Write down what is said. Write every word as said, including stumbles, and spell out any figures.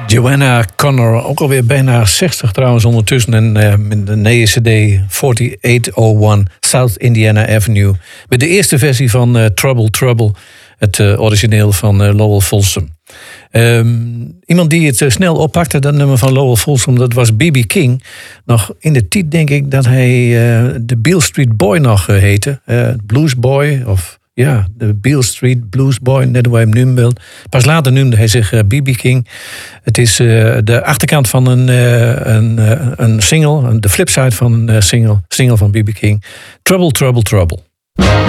Joanna Connor, ook alweer bijna zestig trouwens ondertussen. En uh, met de nieuwe C D achtenzestig honderdéén South Indiana Avenue. Met de eerste versie van uh, Trouble Trouble. Het uh, origineel van uh, Lowell Fulsom. Um, iemand die het uh, snel oppakte, dat nummer van Lowell Fulsom, dat was B B King. Nog in de tijd denk ik dat hij uh, de Beale Street Boy nog uh, heette. Uh, Blues Boy of... Ja, de Beale Street Blues Boy, net hoe hij hem noemde wil. Pas later noemde hij zich uh, B B King. Het is uh, de achterkant van een, uh, een, uh, een single, de flipside van een uh, single, single van B B King. Trouble, Trouble, Trouble.